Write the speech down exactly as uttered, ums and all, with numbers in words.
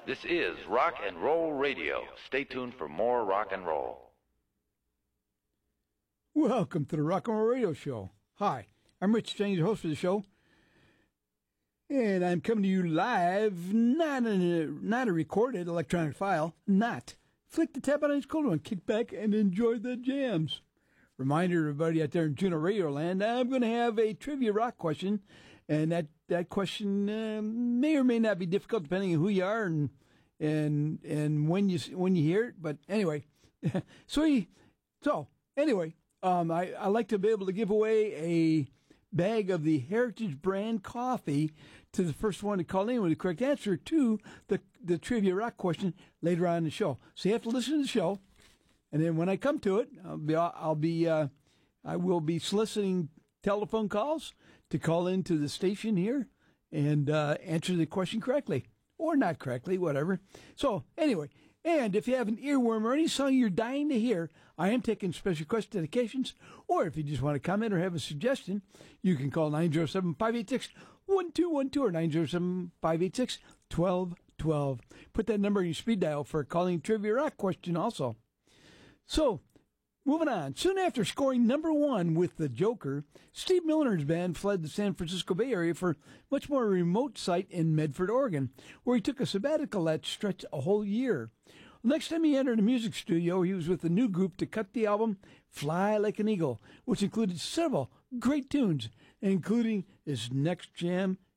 This is Rock and Roll Radio. Stay tuned for more rock and roll. Welcome to the Rock and Roll Radio Show. Hi, I'm Rich Jennings, host of the show. And I'm coming to you live, not in a, not a recorded electronic file, not. Flick the tab on each cold one, kick back, and enjoy the jams. Reminder to everybody out there in Juno Radio Land, I'm going to have a trivia rock question, and that, that question uh, may or may not be difficult depending on who you are and and and when you when you hear it. But anyway, so he, so anyway, um, I I like to be able to give away a bag of the Heritage brand coffee to the first one to call in with the correct answer to the the trivia rock question later on in the show. So you have to listen to the show, and then when I come to it, I'll be I'll be uh, I will be soliciting telephone calls to call into the station here and uh, answer the question correctly or not correctly, whatever. So anyway. And if you have an earworm or any song you're dying to hear, I am taking special request dedications. Or if you just want to comment or have a suggestion, you can call nine oh seven, five eight six, one two one two or nine oh seven, five eight six, one two one two. Put that number in your speed dial for a calling trivia rock question also. So, moving on. Soon after scoring number one with The Joker, Steve Milner's band fled the San Francisco Bay Area for a much more remote site in Medford, Oregon, where he took a sabbatical that stretched a whole year. Next time he entered a music studio, he was with a new group to cut the album Fly Like an Eagle, which included several great tunes, including his next jam,